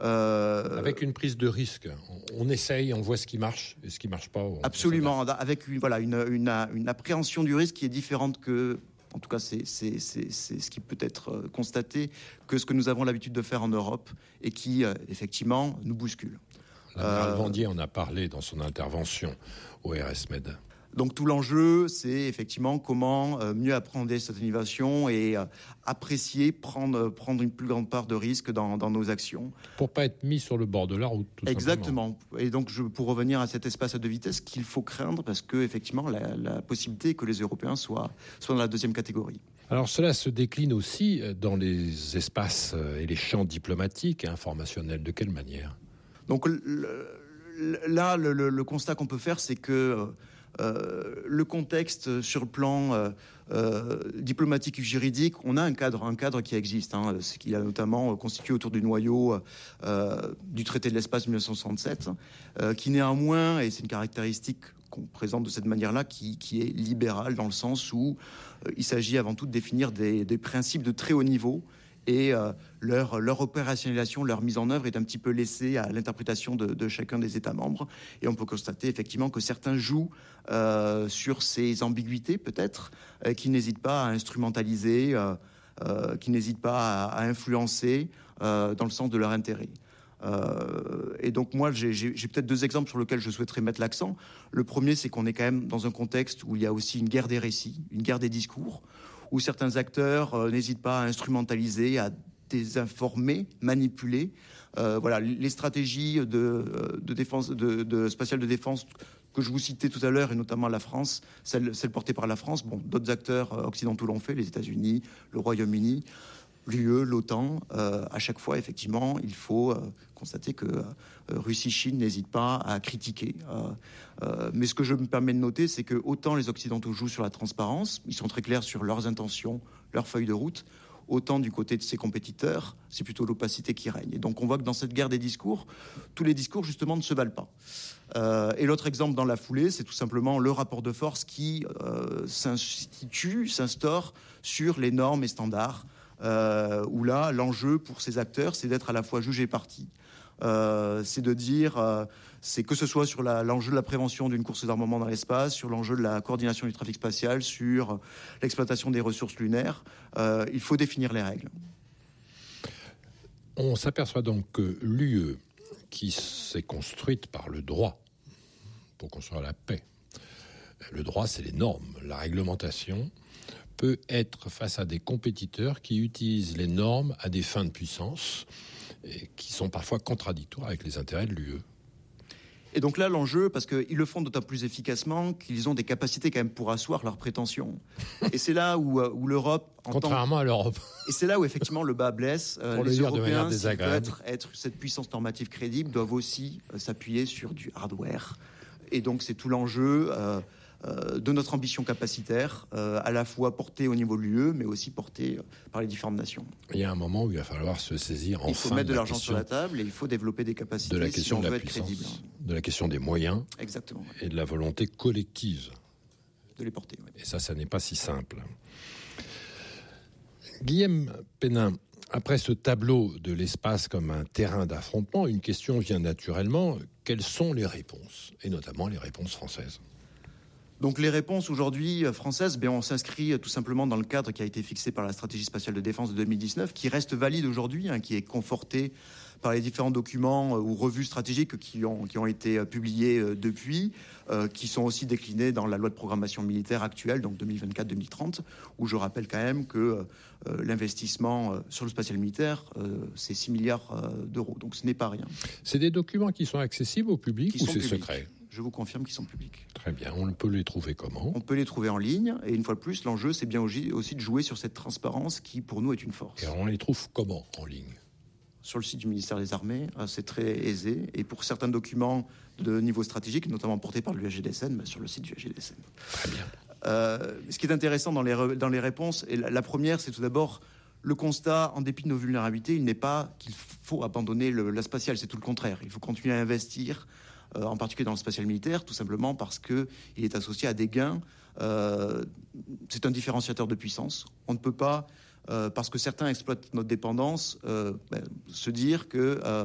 Avec une prise de risque. On essaye, on voit ce qui marche et ce qui ne marche pas. Absolument, avec une appréhension du risque qui est différente que... En tout cas, c'est ce qui peut être constaté que ce que nous avons l'habitude de faire en Europe et qui, effectivement, nous bouscule. L'amiral Vendier en a parlé dans son intervention au RSMed. Donc tout l'enjeu, c'est effectivement comment mieux appréhender cette innovation et apprécier, prendre une plus grande part de risque dans nos actions. Pour pas être mis sur le bord de la route, tout Exactement. Simplement. Et donc pour revenir à cet espace à deux vitesses qu'il faut craindre parce que effectivement la possibilité est que les Européens soient dans la deuxième catégorie. Alors cela se décline aussi dans les espaces et les champs diplomatiques et informationnels. De quelle manière ? Donc là, le constat qu'on peut faire, c'est que le contexte sur le plan diplomatique et juridique, on a un cadre qui existe, ce qu'il a notamment constitué autour du noyau du traité de l'espace 1967, qui néanmoins, et c'est une caractéristique qu'on présente de cette manière-là, qui est libéral dans le sens où il s'agit avant tout de définir des principes de très haut niveau. Et leur opérationnalisation, leur mise en œuvre est un petit peu laissée à l'interprétation de chacun des États membres. Et on peut constater effectivement que certains jouent sur ces ambiguïtés peut-être, qui n'hésitent pas à instrumentaliser, qui n'hésitent pas à influencer dans le sens de leur intérêt. Et donc moi, j'ai peut-être deux exemples sur lesquels je souhaiterais mettre l'accent. Le premier, c'est qu'on est quand même dans un contexte où il y a aussi une guerre des récits, une guerre des discours, où certains acteurs n'hésitent pas à instrumentaliser, à désinformer, manipuler. Les stratégies de défense, de spatiale de défense que je vous citais tout à l'heure, et notamment la France, celle portée par la France. Bon, d'autres acteurs occidentaux l'ont fait, les États-Unis, le Royaume-Uni, l'UE, l'OTAN. À chaque fois, effectivement, il faut constater que Russie-Chine n'hésite pas à critiquer. Mais ce que je me permets de noter, c'est que autant les Occidentaux jouent sur la transparence, ils sont très clairs sur leurs intentions, leurs feuilles de route, autant du côté de ses compétiteurs, c'est plutôt l'opacité qui règne. Et donc on voit que dans cette guerre des discours, tous les discours justement ne se valent pas. Et l'autre exemple dans la foulée, c'est tout simplement le rapport de force qui s'instaure sur les normes et standards, où là, l'enjeu pour ces acteurs, c'est d'être à la fois juge et partie. C'est de dire, c'est que ce soit sur l'enjeu de la prévention d'une course d'armement dans l'espace, sur l'enjeu de la coordination du trafic spatial, sur l'exploitation des ressources lunaires, il faut définir les règles. On s'aperçoit donc que l'UE, qui s'est construite par le droit pour construire la paix, le droit, c'est les normes, la réglementation, peut être face à des compétiteurs qui utilisent les normes à des fins de puissance et qui sont parfois contradictoires avec les intérêts de l'UE. Et donc là, l'enjeu, parce qu'ils le font d'autant plus efficacement qu'ils ont des capacités quand même pour asseoir leurs prétentions. Et c'est là où l'Europe... Contrairement à l'Europe. Et c'est là où effectivement le bas blesse. Les Européens, s'ils veulent être cette puissance normative crédible, doivent aussi s'appuyer sur du hardware. Et donc c'est tout l'enjeu de notre ambition capacitaire, à la fois portée au niveau de l'UE, mais aussi portée par les différentes nations. Il y a un moment où il va falloir se saisir enfin il faut mettre de l'argent sur la table et il faut développer des capacités de la question si on de la veut être puissance, crédible. De la question des moyens. Exactement. Et de la volonté collective. De les porter, oui. Et ça n'est pas si simple. Guillaume Pénin, après ce tableau de l'espace comme un terrain d'affrontement, une question vient naturellement. Quelles sont les réponses ? Et notamment les réponses françaises. Donc les réponses aujourd'hui françaises, on s'inscrit tout simplement dans le cadre qui a été fixé par la stratégie spatiale de défense de 2019, qui reste valide aujourd'hui, qui est conforté par les différents documents ou revues stratégiques qui ont été publiés depuis, qui sont aussi déclinés dans la loi de programmation militaire actuelle, donc 2024-2030, où je rappelle quand même que l'investissement sur le spatial militaire, c'est 6 milliards d'euros, donc ce n'est pas rien. C'est des documents qui sont accessibles au public ou c'est secret ? Je vous confirme qu'ils sont publics. Très bien. On peut les trouver comment ? On peut les trouver en ligne. Et une fois de plus, l'enjeu, c'est bien aussi de jouer sur cette transparence qui, pour nous, est une force. Et alors, on les trouve comment en ligne ? Sur le site du ministère des Armées, c'est très aisé. Et pour certains documents de niveau stratégique, notamment portés par l'UHGDSN, sur le site du UHGDSN. Très bien. Ce qui est intéressant dans les réponses, et la première, c'est tout d'abord le constat, en dépit de nos vulnérabilités, il n'est pas qu'il faut abandonner la spatiale, c'est tout le contraire. Il faut continuer à investir, en particulier dans le spatial militaire, tout simplement parce qu'il est associé à des gains. C'est un différenciateur de puissance. On ne peut pas, parce que certains exploitent notre dépendance, se dire que